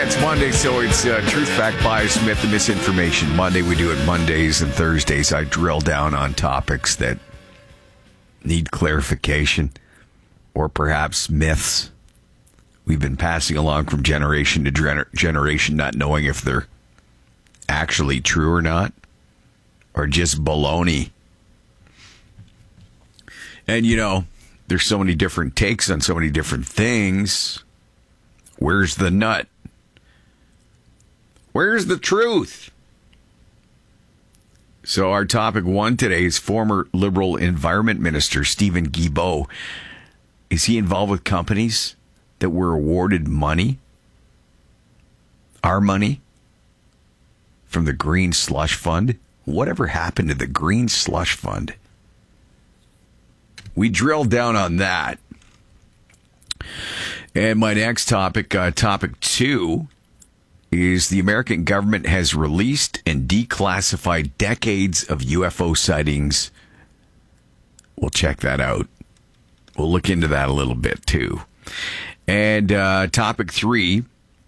It's Monday, so it's Truth, Fact, Bias, Myth, and Misinformation Monday. We do it Mondays and Thursdays. I drill down on topics that need clarification or perhaps myths we've been passing along from generation to generation, not knowing if they're actually true or not, or just baloney. And, you know, there's so many different takes on so many different things. Where's the nut? Where's the truth? So our topic one today is former Liberal Environment Minister Steven Guilbeault. Is he involved with companies that were awarded money? Our money? From the Green Slush Fund? Whatever happened to the Green Slush Fund? We drilled down on that. And my next topic, topic two, is the American government has released and declassified decades of UFO sightings. We'll check that out. We'll look into that a little bit, too. And topic three,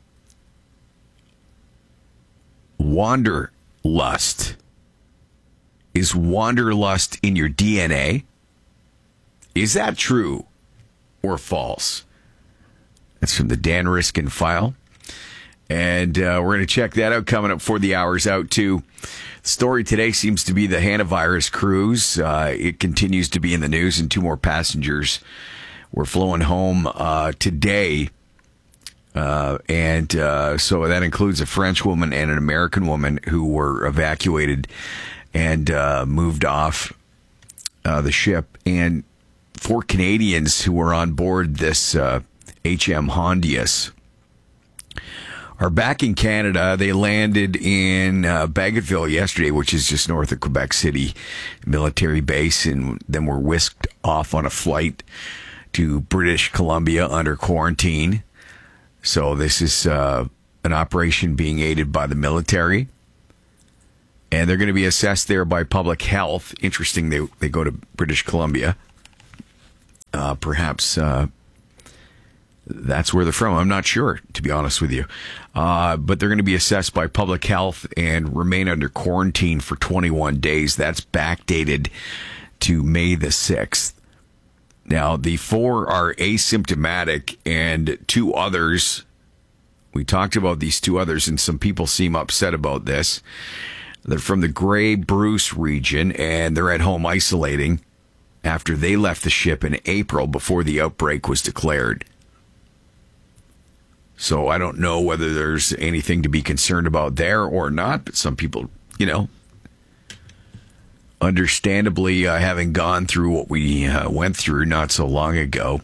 wanderlust. Is wanderlust in your DNA? Is that true or false? That's from the Dan Riskin file. And we're going to check that out coming up for the hours out, too. The story today seems to be the Hanavirus cruise. It continues to be in the news, and two more passengers were flown home today. So that includes a French woman and an American woman who were evacuated and moved off the ship. And 4 Canadians who were on board this HM Hondius are back in Canada. They landed in Bagotville yesterday, which is just north of Quebec City military base, and then were whisked off on a flight to British Columbia under quarantine. So this is an operation being aided by the military, and they're going to be assessed there by public health. Interesting, they go to British Columbia. Perhaps that's where they're from. I'm not sure, to be honest with you. But they're going to be assessed by public health and remain under quarantine for 21 days. That's backdated to May the 6th. Now, the 4 are asymptomatic, and 2 others, we talked about these 2 others, and some people seem upset about this. They're from the Grey Bruce region, and they're at home isolating after they left the ship in April before the outbreak was declared. So I don't know whether there's anything to be concerned about there or not, but some people, you know, understandably, having gone through what we went through not so long ago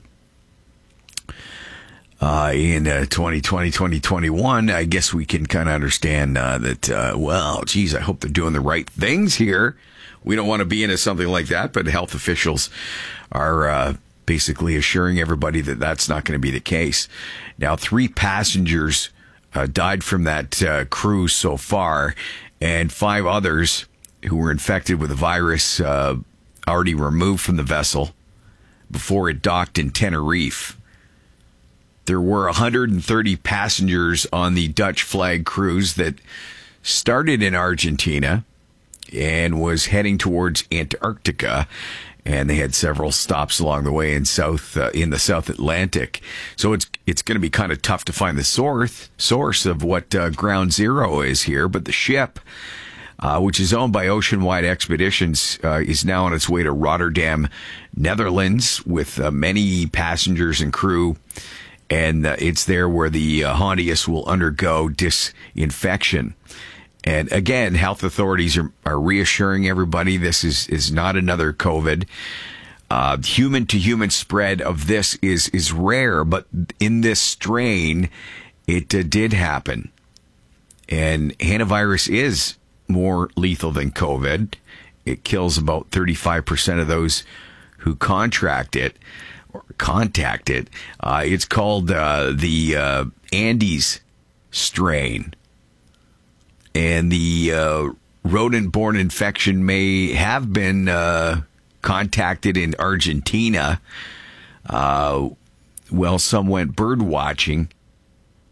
in 2020, 2021, I guess we can kind of understand that, well, geez, I hope they're doing the right things here. We don't want to be into something like that, but health officials are basically assuring everybody that that's not going to be the case. Now, 3 passengers died from that cruise so far, and 5 others who were infected with the virus already removed from the vessel before it docked in Tenerife. There were 130 passengers on the Dutch flag cruise that started in Argentina and was heading towards Antarctica, and they had several stops along the way in the South Atlantic. So it's going to be kind of tough to find the source of what Ground Zero is here, but the ship, which is owned by Ocean Wide Expeditions, is now on its way to Rotterdam, Netherlands, with many passengers and crew. And it's there where the Hondius will undergo disinfection. And again, health authorities are reassuring everybody this is not another COVID. Human-to-human spread of this is rare, but in this strain, it did happen. And Hanavirus is more lethal than COVID. It kills about 35% of those who contract it or contact it. It's called the Andes strain. And the rodent-borne infection may have been contacted in Argentina. Some went bird watching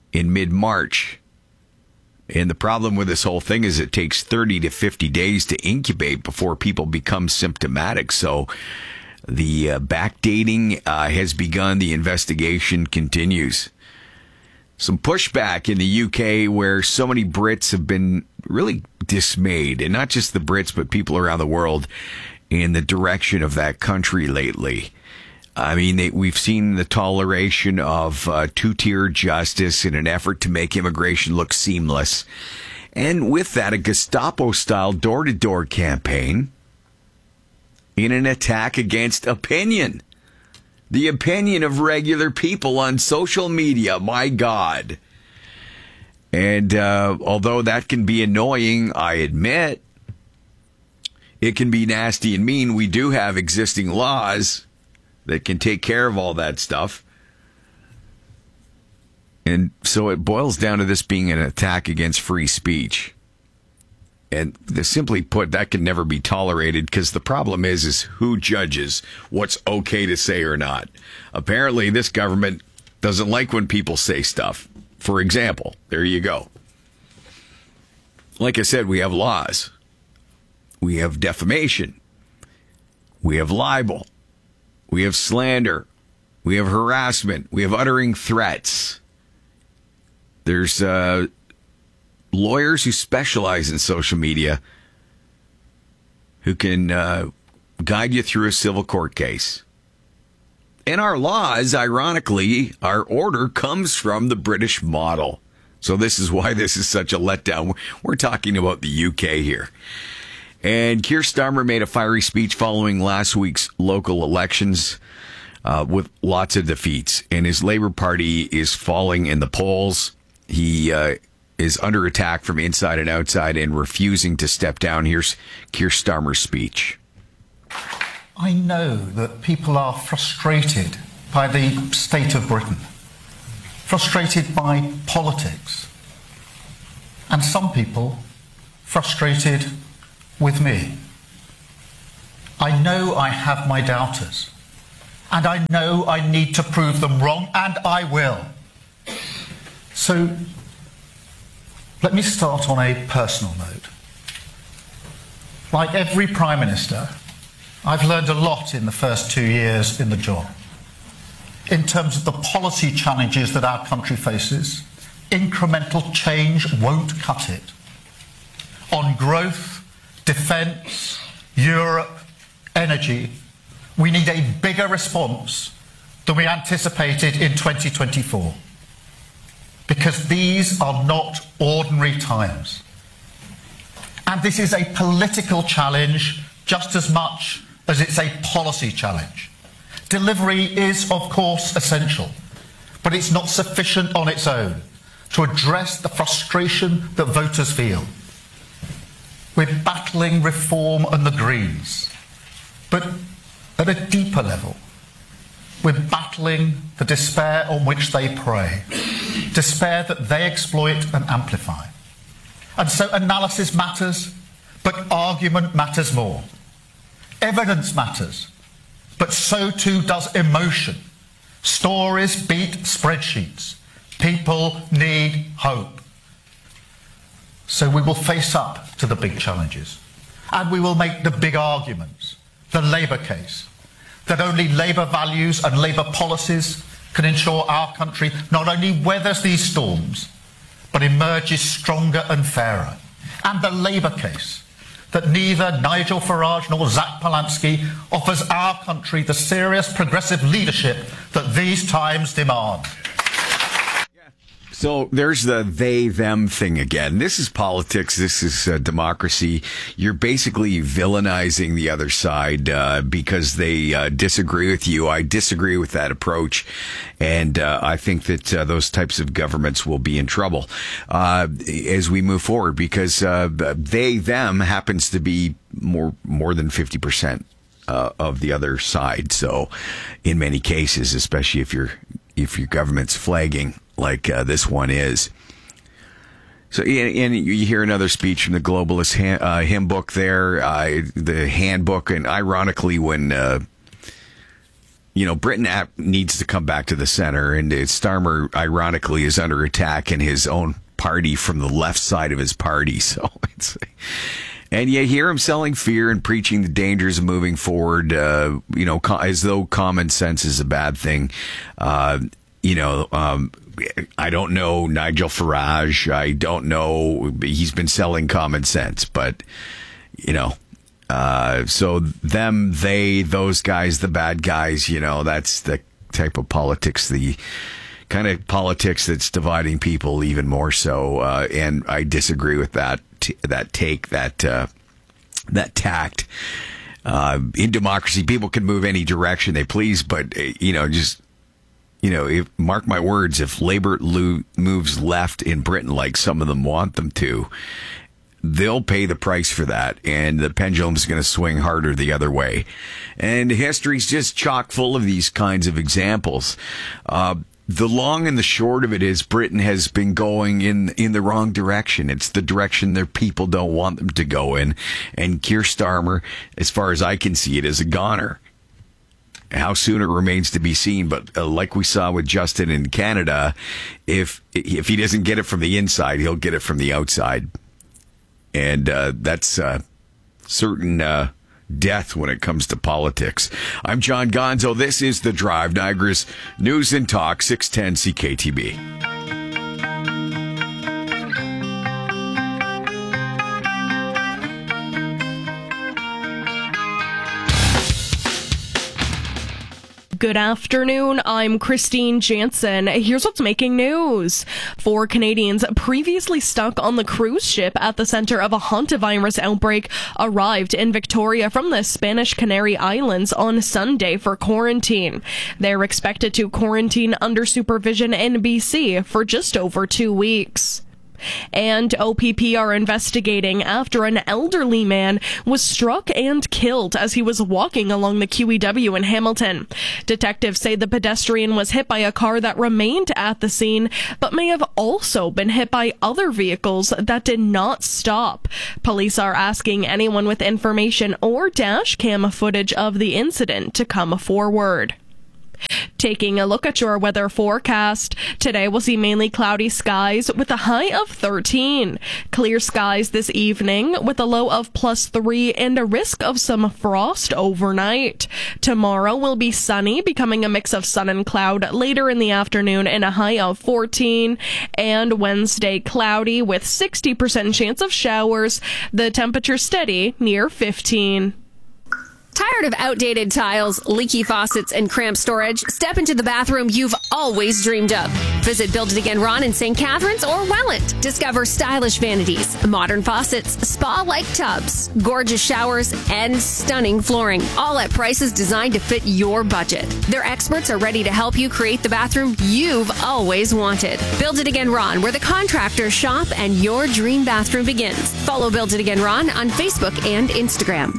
in mid-March. And the problem with this whole thing is it takes 30 to 50 days to incubate before people become symptomatic. So the backdating has begun. The investigation continues. Some pushback in the UK where so many Brits have been really dismayed, and not just the Brits, but people around the world, in the direction of that country lately. I mean, we've seen the toleration of two-tier justice in an effort to make immigration look seamless. And with that, a Gestapo-style door-to-door campaign in an attack against opinion. The opinion of regular people on social media. My God. And although that can be annoying, I admit, it can be nasty and mean. We do have existing laws that can take care of all that stuff. And so it boils down to this being an attack against free speech. And simply put, that can never be tolerated, because the problem is who judges what's okay to say or not. Apparently, this government doesn't like when people say stuff. For example, there you go. Like I said, we have laws. We have defamation. We have libel. We have slander. We have harassment. We have uttering threats. There's lawyers who specialize in social media who can guide you through a civil court case. And our laws, ironically, our order comes from the British model. So this is why this is such a letdown. We're talking about the UK here. And Keir Starmer made a fiery speech following last week's local elections with lots of defeats. And his Labour Party is falling in the polls. He is under attack from inside and outside and refusing to step down. Here's Keir Starmer's speech. I know that people are frustrated by the state of Britain, frustrated by politics, and some people frustrated with me. I know I have my doubters, and I know I need to prove them wrong, and I will. So let me start on a personal note. Like every Prime Minister, I've learned a lot in the first 2 years in the job. In terms of the policy challenges that our country faces, incremental change won't cut it. On growth, defence, Europe, energy, we need a bigger response than we anticipated in 2024. Because these are not ordinary times. And this is a political challenge just as much as it's a policy challenge. Delivery is, of course, essential, but it's not sufficient on its own to address the frustration that voters feel. We're battling Reform and the Greens, but at a deeper level, we're battling the despair on which they prey, despair that they exploit and amplify. And so analysis matters, but argument matters more. Evidence matters, but so too does emotion. Stories beat spreadsheets. People need hope. So we will face up to the big challenges, and we will make the big arguments, the Labour case, that only Labour values and Labour policies can ensure our country not only weathers these storms, but emerges stronger and fairer. And the Labour case, that neither Nigel Farage nor Zach Polanski offers our country the serious progressive leadership that these times demand. So there's the they-them thing again. This is politics. This is democracy. You're basically villainizing the other side because they disagree with you. I disagree with that approach, and I think that those types of governments will be in trouble as we move forward, because they-them happens to be more than 50% of the other side. So in many cases, especially if your government's flagging like this one is. So, and you hear another speech from the globalist hymn book there, the handbook, and ironically, when Britain needs to come back to the center, and Starmer, ironically, is under attack in his own party from the left side of his party. So and you hear him selling fear and preaching the dangers of moving forward, as though common sense is a bad thing. I don't know Nigel Farage. I don't know. He's been selling common sense, but, so them, they, those guys, the bad guys, that's the type of politics, the kind of politics that's dividing people even more so. And I disagree with that tact. In democracy, people can move any direction they please, but, mark my words, if Labour moves left in Britain like some of them want them to, they'll pay the price for that, and the pendulum's going to swing harder the other way. And history's just chock full of these kinds of examples. The long and the short of it is Britain has been going in the wrong direction. It's the direction their people don't want them to go in. And Keir Starmer, as far as I can see it, is a goner. How soon it remains to be seen, but like we saw with Justin in Canada, if he doesn't get it from the inside, he'll get it from the outside. And that's certain death when it comes to politics. I'm John Gonzo. This is The Drive, Niagara's News and Talk, 610 CKTB. Good afternoon, I'm Christine Jansen. Here's what's making news. 4 Canadians previously stuck on the cruise ship at the center of a hantavirus outbreak arrived in Victoria from the Spanish Canary Islands on Sunday for quarantine. They're expected to quarantine under supervision in BC for just over 2 weeks. And OPP are investigating after an elderly man was struck and killed as he was walking along the QEW in Hamilton. Detectives say the pedestrian was hit by a car that remained at the scene, but may have also been hit by other vehicles that did not stop. Police are asking anyone with information or dash cam footage of the incident to come forward. Taking a look at your weather forecast, today we'll see mainly cloudy skies with a high of 13. Clear skies this evening with a low of +3 and a risk of some frost overnight. Tomorrow will be sunny, becoming a mix of sun and cloud later in the afternoon and a high of 14. And Wednesday cloudy with 60% chance of showers. The temperature steady near 15. Tired of outdated tiles, leaky faucets, and cramped storage? Step into the bathroom you've always dreamed of. Visit Build It Again Ron in St. Catharines or Welland. Discover stylish vanities, modern faucets, spa-like tubs, gorgeous showers, and stunning flooring, all at prices designed to fit your budget. Their experts are ready to help you create the bathroom you've always wanted. Build It Again Ron, where the contractors shop and your dream bathroom begins. Follow Build It Again Ron on Facebook and Instagram.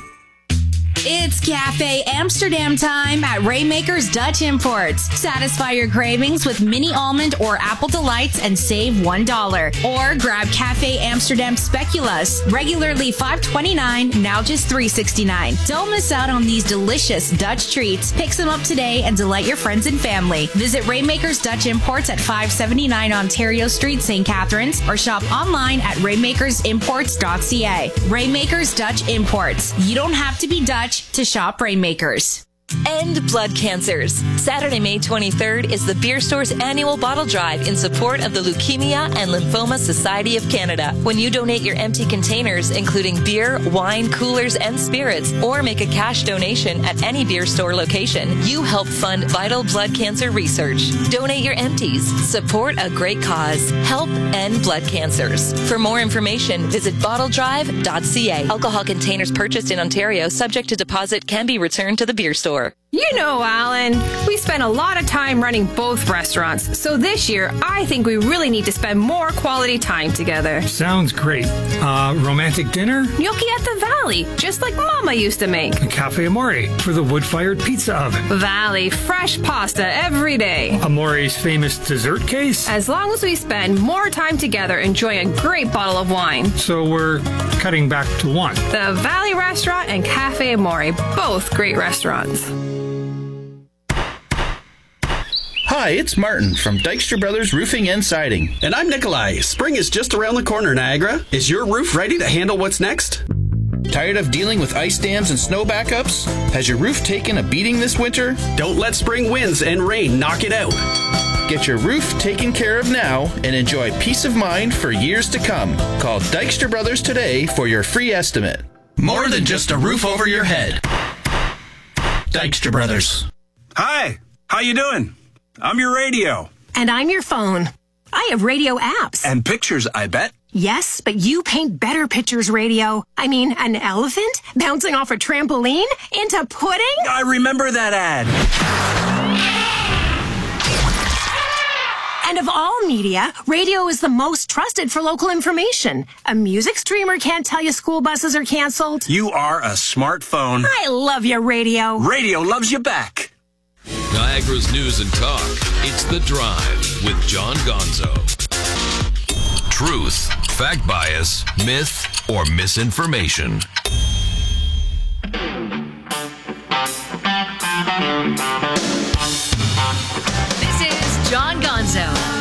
It's Cafe Amsterdam time at Rainmakers Dutch Imports. Satisfy your cravings with mini almond or apple delights and save $1. Or grab Cafe Amsterdam Speculoos, regularly $5.29, now just $3.69. Don't miss out on these delicious Dutch treats. Pick some up today and delight your friends and family. Visit Rainmakers Dutch Imports at 579 Ontario Street, St. Catharines, or shop online at rainmakersimports.ca. Rainmakers Dutch Imports. You don't have to be Dutch to shop Rainmakers. End blood cancers. Saturday, May 23rd is the Beer Store's annual bottle drive in support of the Leukemia and Lymphoma Society of Canada. When you donate your empty containers, including beer, wine, coolers, and spirits, or make a cash donation at any Beer Store location, you help fund vital blood cancer research. Donate your empties. Support a great cause. Help end blood cancers. For more information, visit bottledrive.ca. Alcohol containers purchased in Ontario, subject to deposit, can be returned to the Beer Store. You know, Alan, we spend a lot of time running both restaurants, so this year I think we really need to spend more quality time together. Sounds great. Romantic dinner? Gnocchi at the Valley, just like Mama used to make. Cafe Amore for the wood-fired pizza oven. Valley, fresh pasta every day. Amore's famous dessert case? As long as we spend more time together enjoying a great bottle of wine. So we're cutting back to one. The Valley Restaurant and Cafe Amore, both great restaurants. Hi, it's Martin from Dykstra Brothers Roofing and Siding. And I'm Nikolai. Spring is just around the corner, Niagara. Is your roof ready to handle what's next? Tired of dealing with ice dams and snow backups? Has your roof taken a beating this winter? Don't let spring winds and rain knock it out. Get your roof taken care of now and enjoy peace of mind for years to come. Call Dykstra Brothers today for your free estimate. More than just a roof over your head. Dykstra Brothers. Hi, how you doing? I'm your radio. And I'm your phone. I have radio apps. And pictures, I bet. Yes, but you paint better pictures, radio. I mean, an elephant bouncing off a trampoline into pudding? I remember that ad. And of all media, radio is the most trusted for local information. A music streamer can't tell you school buses are canceled. You are a smartphone. I love you, radio. Radio loves you back. Niagara's news and talk. It's The Drive with John Gonzo. Truth, fact bias, myth, or misinformation.